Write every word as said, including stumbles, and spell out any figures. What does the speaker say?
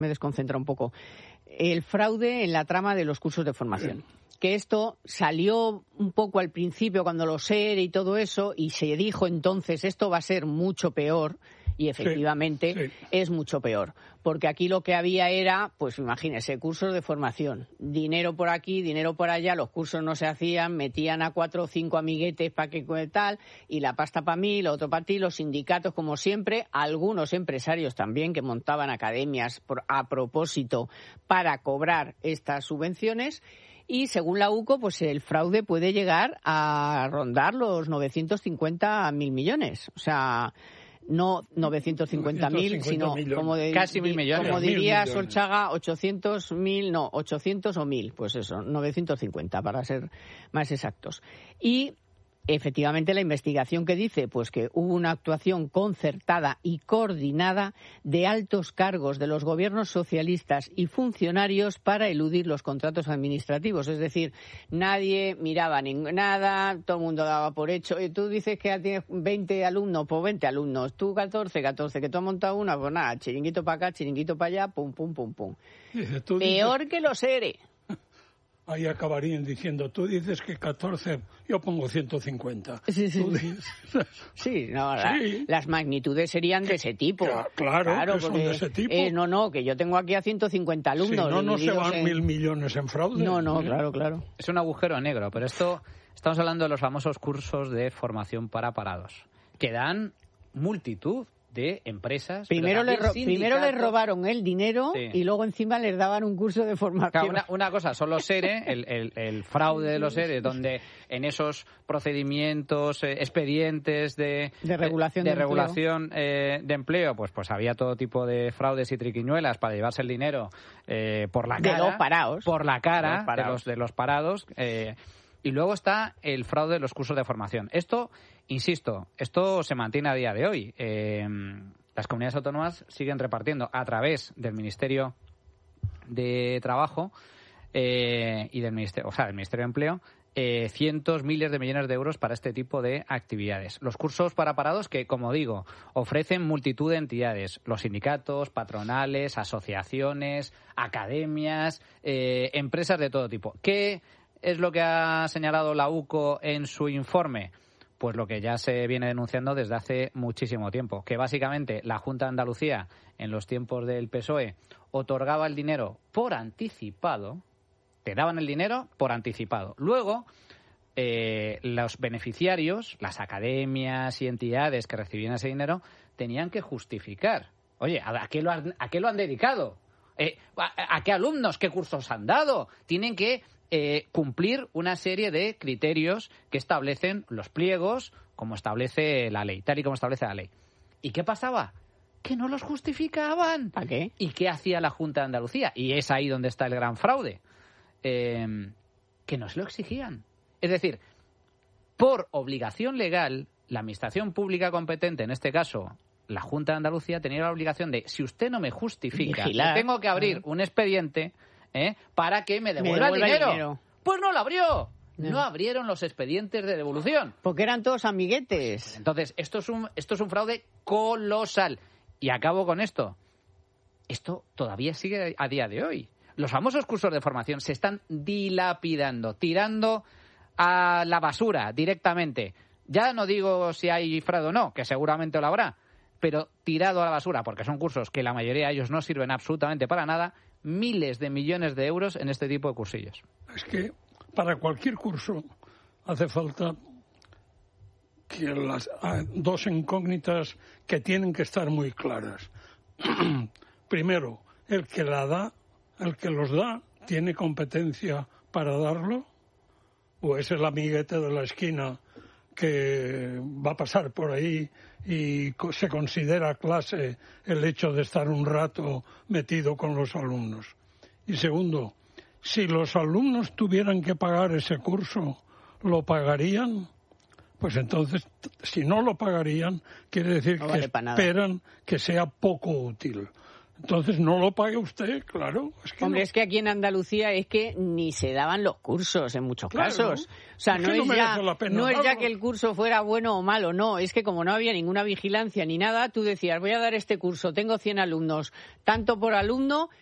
me desconcentra un poco. El fraude en la trama de los cursos de formación. Que esto salió un poco al principio cuando los E R E y todo eso, y se dijo entonces esto va a ser mucho peor, y efectivamente sí, sí. es mucho peor. Porque aquí lo que había era, pues imagínese, cursos de formación. Dinero por aquí, dinero por allá, los cursos no se hacían, metían a cuatro o cinco amiguetes para que tal, y la pasta para mí, lo otro para ti, los sindicatos como siempre, algunos empresarios también que montaban academias por, a propósito para cobrar estas subvenciones. Y según la U C O, pues el fraude puede llegar a rondar los novecientos cincuenta mil millones. O sea, no novecientos cincuenta mil, sino millones. como de, casi mil millones. Como diría Solchaga, ochocientos mil, no, ochocientos o mil, pues eso, novecientos cincuenta para ser más exactos. Y efectivamente, la investigación que dice pues que hubo una actuación concertada y coordinada de altos cargos de los gobiernos socialistas y funcionarios para eludir los contratos administrativos. Es decir, nadie miraba nada, todo el mundo daba por hecho. Y tú dices que ya tienes veinte alumnos, pues veinte alumnos. Tú catorce, catorce, que tú has montado una, pues nada, chiringuito para acá, chiringuito para allá, pum, pum, pum, pum. Dice, tú Peor dices... que los E R E. Ahí acabarían diciendo, tú dices que catorce, yo pongo ciento cincuenta. Sí, sí, dices... sí, no, la, sí. las magnitudes serían de ese tipo. Ya, claro, claro, que son porque, de ese tipo. Eh, no, no, que yo tengo aquí a ciento cincuenta alumnos. Si no, no se van en... mil millones en fraude. No, no, ¿eh? claro, claro. Es un agujero negro, pero esto, estamos hablando de los famosos cursos de formación para parados, que dan multitud de empresas. Primero, le ro- primero les robaron el dinero sí. y luego encima les daban un curso de formación. Claro, una, una cosa son los E R E, el, el, el fraude de los E R E, donde en esos procedimientos, eh, expedientes de, de regulación, de, de, de regulación empleo, eh, de empleo pues, pues había todo tipo de fraudes y triquiñuelas para llevarse el dinero eh, por la cara. De los parados. Por la cara los parados. de los, de los parados. Eh, y luego está el fraude de los cursos de formación. Esto, insisto, esto se mantiene a día de hoy. Eh, las comunidades autónomas siguen repartiendo a través del Ministerio de Trabajo eh, y del Ministerio, o sea, del Ministerio de Empleo, eh, cientos, miles de millones de euros para este tipo de actividades. Los cursos para parados que, como digo, ofrecen multitud de entidades, los sindicatos, patronales, asociaciones, academias, eh, empresas de todo tipo. ¿Qué es lo que ha señalado la U C O en su informe? Pues lo que ya se viene denunciando desde hace muchísimo tiempo, que básicamente la Junta de Andalucía, en los tiempos del P S O E, otorgaba el dinero por anticipado, te daban el dinero por anticipado. Luego, eh, los beneficiarios, las academias y entidades que recibían ese dinero, tenían que justificar. Oye, ¿a qué lo han, a qué lo han dedicado? Eh, ¿a, ¿A qué alumnos? ¿Qué cursos han dado? Tienen que Eh, cumplir una serie de criterios que establecen los pliegos, como establece la ley, tal y como establece la ley. ¿Y qué pasaba? Que no los justificaban. ¿Para qué? ¿Y qué hacía la Junta de Andalucía? Y es ahí donde está el gran fraude. Eh, que no se lo exigían. Es decir, por obligación legal, la administración pública competente, en este caso la Junta de Andalucía, tenía la obligación de, si usted no me justifica, Vigilar. tengo que abrir uh-huh. un expediente ¿Eh? para que me devuelva, me devuelva el, dinero. el dinero. Pues no lo abrió. No. No. no abrieron los expedientes de devolución. Porque eran todos amiguetes. Entonces, esto es un, esto es un fraude colosal. Y acabo con esto. Esto todavía sigue a día de hoy. Los famosos cursos de formación se están dilapidando, tirando a la basura directamente. Ya no digo si hay fraude o no, que seguramente lo habrá, pero tirado a la basura, porque son cursos que la mayoría de ellos no sirven absolutamente para nada. Miles de millones de euros en este tipo de cursillos. Es que para cualquier curso hace falta que las dos incógnitas que tienen que estar muy claras. Primero, el que la da, el que los da, ¿tiene competencia para darlo? ¿O es el amiguete de la esquina que va a pasar por ahí y se considera clase el hecho de estar un rato metido con los alumnos? Y segundo, si los alumnos tuvieran que pagar ese curso, ¿lo pagarían? Pues entonces, si no lo pagarían, quiere decir no que vale esperan nada. que sea poco útil. Entonces no lo pague usted, claro. Es que Hombre, no. es que aquí en Andalucía es que ni se daban los cursos en muchos Claro. casos. O sea, Es no que es, no ya, merece la pena no es ya darlo. que el curso fuera bueno o malo, no. Es que como no había ninguna vigilancia ni nada, tú decías, voy a dar este curso, tengo cien alumnos, tanto por alumno,